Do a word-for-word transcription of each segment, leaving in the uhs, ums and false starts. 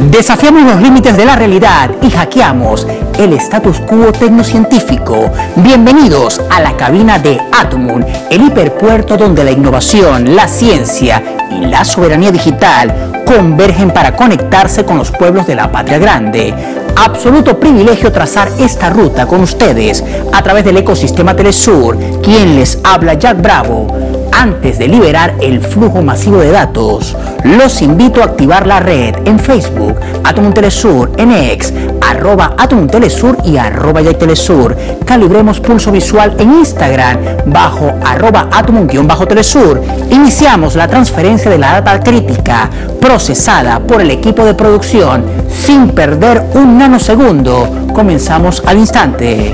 Desafiamos los límites de la realidad y hackeamos el status quo tecnocientífico. Bienvenidos a la cabina de Atomun, el hiperpuerto donde la innovación, la ciencia y la soberanía digital convergen para conectarse con los pueblos de la patria grande. Absoluto privilegio trazar esta ruta con ustedes a través del ecosistema Telesur. Quien les habla, Jack Bravo. Antes de liberar el flujo masivo de datos, los invito a activar la red en Facebook, Atomun Telesur, en X, arroba Atomun Telesur y arroba Jack Telesur. Calibremos pulso visual en Instagram, bajo arroba Atomun-Telesur. Iniciamos la transferencia de la data crítica, procesada por el equipo de producción, sin perder un nanosegundo. Comenzamos al instante.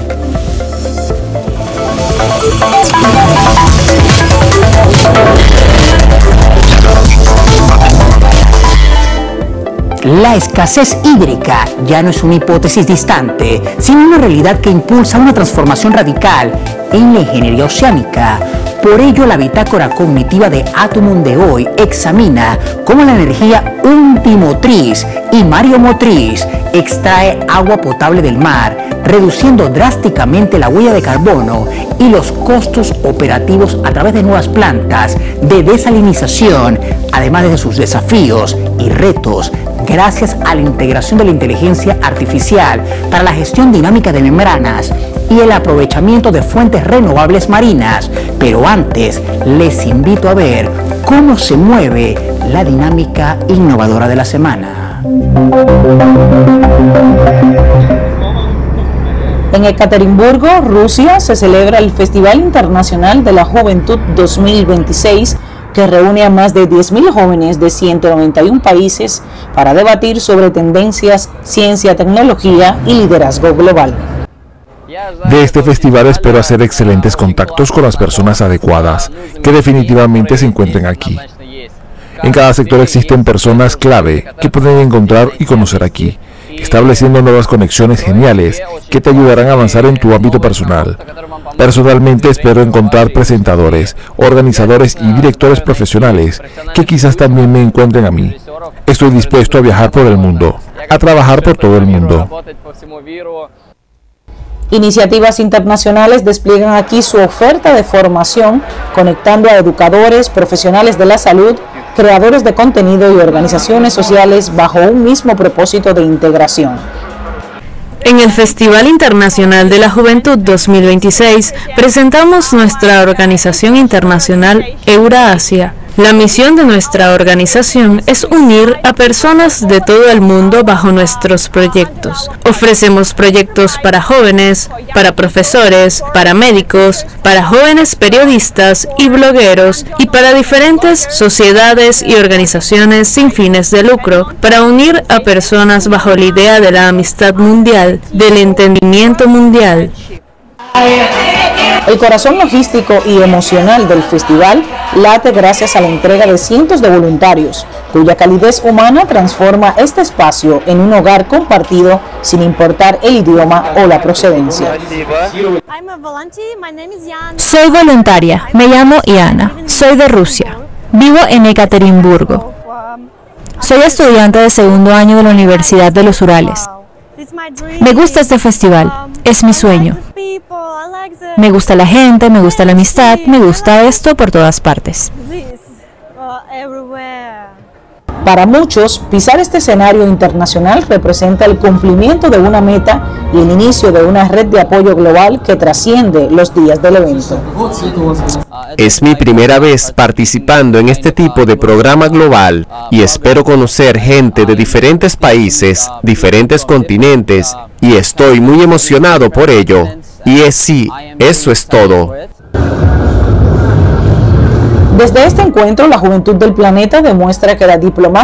La escasez hídrica ya no es una hipótesis distante, sino una realidad que impulsa una transformación radical en la ingeniería oceánica. Por ello, la bitácora cognitiva de Atomun de hoy examina cómo la energía ultimotriz y mareomotriz extrae agua potable del mar, reduciendo drásticamente la huella de carbono y los costos operativos a través de nuevas plantas de desalinización, además de sus desafíos y retos gracias a la integración de la inteligencia artificial para la gestión dinámica de membranas y el aprovechamiento de fuentes renovables marinas. Pero antes, les invito a ver cómo se mueve la dinámica innovadora de la semana. En Ekaterimburgo, Rusia, se celebra el Festival Internacional de la Juventud dos mil veintiséis, que reúne a más de diez mil jóvenes de ciento noventa y uno países para debatir sobre tendencias, ciencia, tecnología y liderazgo global. De este festival espero hacer excelentes contactos con las personas adecuadas, que definitivamente se encuentren aquí. En cada sector existen personas clave que pueden encontrar y conocer aquí, estableciendo nuevas conexiones geniales que te ayudarán a avanzar en tu ámbito personal. Personalmente espero encontrar presentadores, organizadores y directores profesionales que quizás también me encuentren a mí. Estoy dispuesto a viajar por el mundo, a trabajar por todo el mundo. Iniciativas internacionales despliegan aquí su oferta de formación, conectando a educadores, profesionales de la salud, creadores de contenido y organizaciones sociales bajo un mismo propósito de integración. En el Festival Internacional de la Juventud dos mil veintiséis presentamos nuestra organización internacional Eurasia. La misión de nuestra organización es unir a personas de todo el mundo bajo nuestros proyectos. Ofrecemos proyectos para jóvenes, para profesores, para médicos, para jóvenes periodistas y blogueros y para diferentes sociedades y organizaciones sin fines de lucro, para unir a personas bajo la idea de la amistad mundial, del entendimiento mundial. El corazón logístico y emocional del festival late gracias a la entrega de cientos de voluntarios, cuya calidez humana transforma este espacio en un hogar compartido sin importar el idioma o la procedencia. Soy voluntaria, me llamo Iana, soy de Rusia, vivo en Ekaterimburgo. Soy estudiante de segundo año de la Universidad de los Urales. Me gusta este festival, es mi sueño. Me gusta la gente, me gusta la amistad, me gusta esto por todas partes. Para muchos, pisar este escenario internacional representa el cumplimiento de una meta y el inicio de una red de apoyo global que trasciende los días del evento. Es mi primera vez participando en este tipo de programa global y espero conocer gente de diferentes países, diferentes continentes, y estoy muy emocionado por ello. Y es sí, eso es todo. Desde este encuentro, la juventud del planeta demuestra que la diplomacia